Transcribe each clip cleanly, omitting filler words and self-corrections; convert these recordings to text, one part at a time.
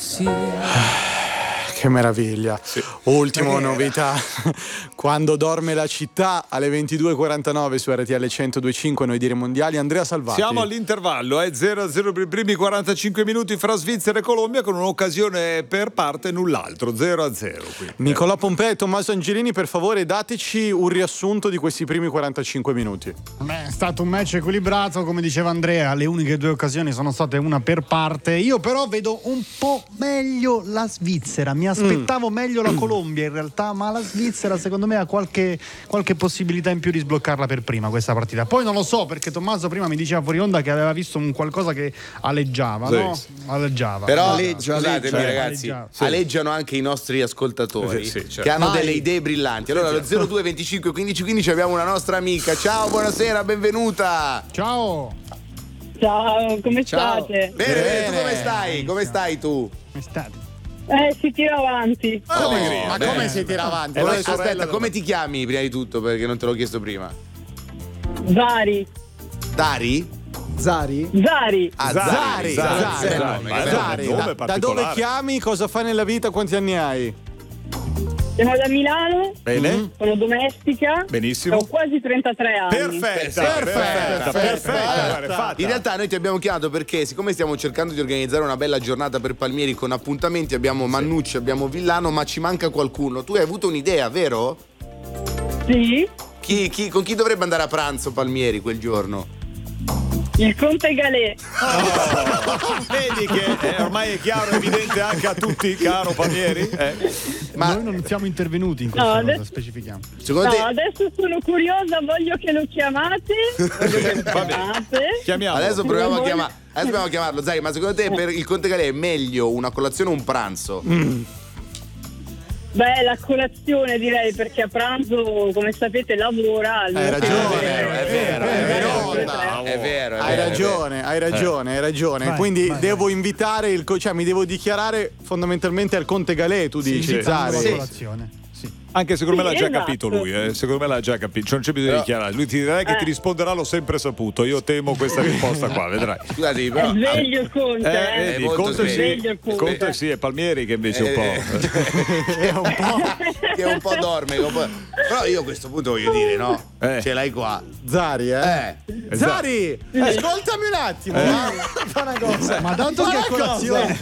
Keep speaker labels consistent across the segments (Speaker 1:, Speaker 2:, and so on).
Speaker 1: Che meraviglia. Sì. Ultima novità. Quando dorme la città alle 22:49 su RTL 102.5 Noi Dire Mondiali. Andrea Salvati.
Speaker 2: Siamo all'intervallo, 0-0 per i primi 45 minuti fra Svizzera e Colombia, con un'occasione per parte e null'altro, 0-0.
Speaker 1: Nicolò Pompei e Tommaso Angelini, per favore dateci un riassunto di questi primi 45 minuti.
Speaker 3: Beh, è stato un match equilibrato, come diceva Andrea, le uniche due occasioni sono state una per parte. Io però vedo un po' meglio la Svizzera, mi aspettavo meglio la Colombia in realtà, ma la Svizzera secondo me ha qualche possibilità in più di sbloccarla per prima questa partita. Poi non lo so, perché Tommaso prima mi diceva fuori onda che aveva visto un qualcosa che aleggiava, sì. No? Aleggiava.
Speaker 4: Però scusatemi ragazzi, aleggiano anche i nostri ascoltatori che hanno delle idee brillanti. Allora allo 02 25 15 15 abbiamo una nostra amica. Ciao, buonasera, benvenuta.
Speaker 3: Ciao,
Speaker 5: come state?
Speaker 4: Bene, tu come stai? Come stai tu?
Speaker 3: Come state?
Speaker 5: Si tira avanti.
Speaker 1: Come si tira avanti?
Speaker 4: Aspetta, come ti chiami prima di tutto, perché non te l'ho chiesto prima?
Speaker 5: Zari.
Speaker 4: Dari?
Speaker 1: Zari.
Speaker 4: Zari.
Speaker 1: Da dove chiami? Cosa fai nella vita? Quanti anni hai?
Speaker 5: Sono da Milano.
Speaker 2: Bene.
Speaker 5: Sono domestica.
Speaker 2: Benissimo.
Speaker 5: Ho quasi 33 anni.
Speaker 2: Perfetta.
Speaker 4: In realtà noi ti abbiamo chiamato perché, siccome stiamo cercando di organizzare una bella giornata per Palmieri con appuntamenti, abbiamo Mannucci, abbiamo Villano, ma ci manca qualcuno. Tu hai avuto un'idea, vero?
Speaker 5: Sì.
Speaker 4: Con chi dovrebbe andare a pranzo Palmieri quel giorno?
Speaker 5: Il Conte Galè.
Speaker 2: Vedi che ormai è chiaro e evidente anche a tutti, caro Palmieri.
Speaker 3: Ma noi non siamo intervenuti in questa cosa, specifichiamo.
Speaker 5: Adesso sono curiosa, voglio che lo chiamate.
Speaker 2: Chiamiamo.
Speaker 4: Adesso proviamo a chiamarlo. Zai, ma secondo te per il Conte Galè è meglio una colazione o un pranzo?
Speaker 5: Beh, la colazione direi, perché a pranzo, come sapete, lavora.
Speaker 1: Hai ragione,
Speaker 4: è vero.
Speaker 1: Hai ragione.
Speaker 3: Vai,
Speaker 1: Quindi devo invitare mi devo dichiarare fondamentalmente al Conte Galè, tu dici, Zari.
Speaker 3: La colazione.
Speaker 2: Anche secondo me l'ha già
Speaker 5: esatto.
Speaker 2: capito lui, secondo me l'ha già capito, cioè non c'è bisogno di dichiarare, lui ti dirà che ti risponderà l'ho sempre saputo, io temo questa risposta qua, vedrai.
Speaker 4: Scusate, però
Speaker 5: È sveglio il Conte,
Speaker 2: vedi, Conte sì, è Palmieri che invece
Speaker 4: che un po' dorme, però io a questo punto voglio dire, no? Ce l'hai qua.
Speaker 1: Zari, Zari, ascoltami un attimo, fa una cosa.
Speaker 3: Ma dato che a colazione,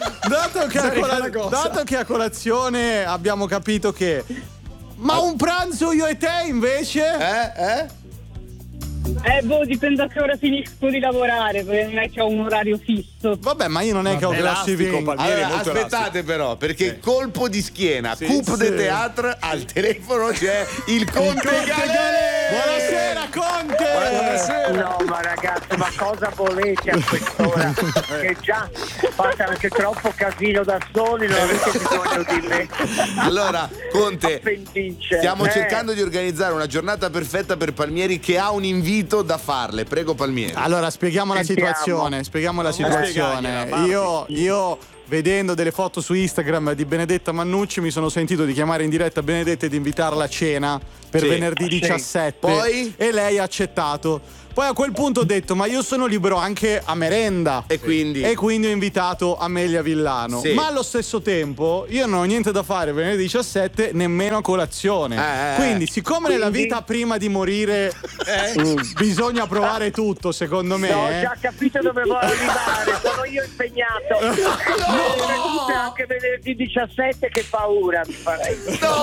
Speaker 1: dato che a colazione abbiamo capito che ma un pranzo io e te invece?
Speaker 5: Dipende da che ora finisco di lavorare, perché non è che ho un orario fisso.
Speaker 1: Vabbè, ma io non è che ho classifico.
Speaker 4: Allora, aspettate però, perché colpo di schiena, coup de théâtre, al telefono c'è il Conte Galè.
Speaker 1: Buonasera Conte.
Speaker 4: Buonasera.
Speaker 6: No, ma ragazzi, ma cosa volete a quest'ora? Che già fate anche troppo casino da soli, non avete bisogno di me.
Speaker 4: Allora, Conte,
Speaker 6: Appendice.
Speaker 4: stiamo cercando di organizzare una giornata perfetta per Palmieri che ha un invito da farle. Prego Palmieri.
Speaker 1: Allora, spieghiamo la situazione. Io vedendo delle foto su Instagram di Benedetta Mannucci mi sono sentito di chiamare in diretta Benedetta e di invitarla a cena per venerdì 17.
Speaker 4: Poi?
Speaker 1: E lei ha accettato. Poi a quel punto ho detto ma io sono libero anche a merenda
Speaker 4: E quindi
Speaker 1: ho invitato Amelia Villano, ma allo stesso tempo io non ho niente da fare venerdì 17 nemmeno a colazione, quindi siccome nella vita prima di morire bisogna provare tutto, secondo me.
Speaker 6: Ho già capito dove vuoi arrivare, sono io impegnato. Anche venerdì 17, che paura mi farei.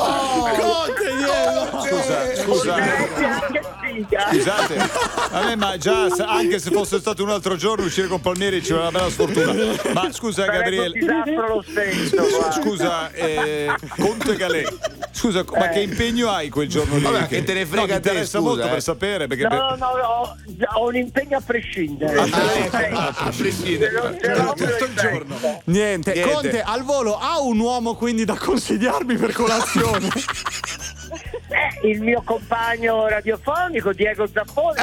Speaker 2: Scusa. Scusate, a me, ma già anche se fosse stato un altro giorno uscire con Palmieri ci vuole una bella sfortuna. Ma scusa Gabriele,
Speaker 6: un disastro lo stesso.
Speaker 2: Scusa Conte Galè, scusa, ma che impegno hai quel giorno lì?
Speaker 4: Vabbè, che te ne frega,
Speaker 2: mi interessa molto per sapere, perché
Speaker 6: No, ho un impegno a prescindere.
Speaker 4: a prescindere.
Speaker 2: tutto il giorno.
Speaker 1: Niente. Conte, al volo ha un uomo quindi da consigliarmi per colazione?
Speaker 6: Il mio compagno radiofonico Diego Zapponi.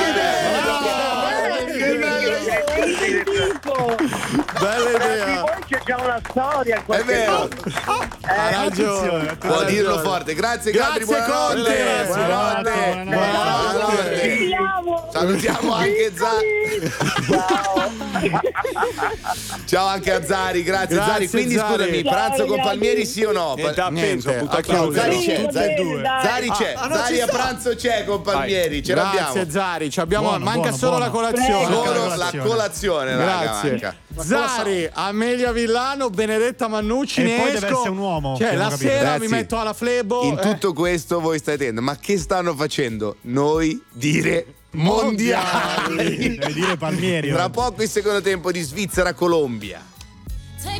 Speaker 1: Bella idea.
Speaker 6: Poi c'è già una storia in qualche
Speaker 4: vero.
Speaker 6: modo.
Speaker 1: Ha ragione.
Speaker 4: Può dirlo forte. Grazie Gabri,
Speaker 1: Conte.
Speaker 4: Buonanotte. Salutiamo anche Zari.
Speaker 6: Ciao.
Speaker 4: Ciao anche a Zari, grazie Zari. Quindi
Speaker 1: Zari.
Speaker 4: scusami, pranzo con Palmieri sì o no?
Speaker 1: Niente.
Speaker 4: Zari c'è,
Speaker 1: Zari
Speaker 4: c'è. Zari a pranzo c'è con Palmieri, ce l'abbiamo.
Speaker 1: Grazie Zari, manca solo la colazione.
Speaker 4: Solo la colazione,
Speaker 1: grazie. Zari, Amelia Villano, Benedetta Mannucci,
Speaker 3: e poi deve essere un uomo.
Speaker 1: Cioè, la sera
Speaker 4: ragazzi,
Speaker 1: mi metto alla flebo.
Speaker 4: In tutto questo voi state dicendo, ma che stanno facendo? Noi dire mondiali.
Speaker 3: Devi dire Palmieri.
Speaker 4: Tra poco il secondo tempo di Svizzera-Colombia.